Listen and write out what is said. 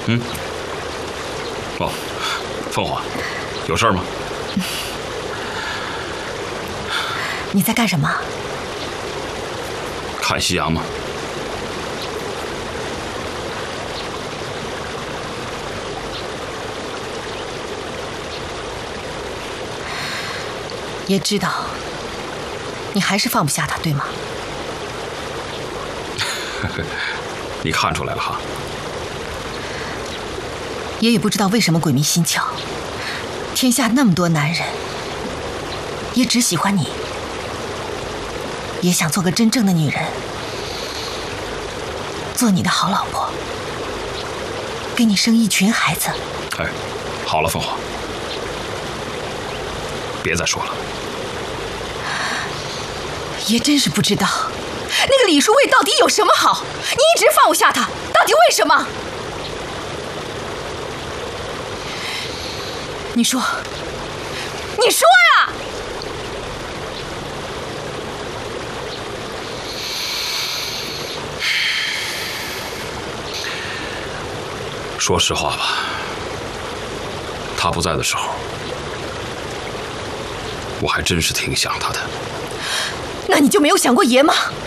嗯。哦，凤凰，有事儿吗？ 你在干什么？ 看夕阳吗？ 也知道，你还是放不下他，对吗？ 你看出来了哈。 爷也不知道为什么鬼迷心窍，天下那么多男人，也只喜欢你。也想做个真正的女人，做你的好老婆，给你生一群孩子。 哎，好了，凤凰，别再说了。 爷真是不知道，那个李淑卫到底有什么好？你一直放不下他，到底为什么？你说，你说呀！ 说实话吧，他不在的时候，我还真是挺想他的。 那你就没有想过爷吗？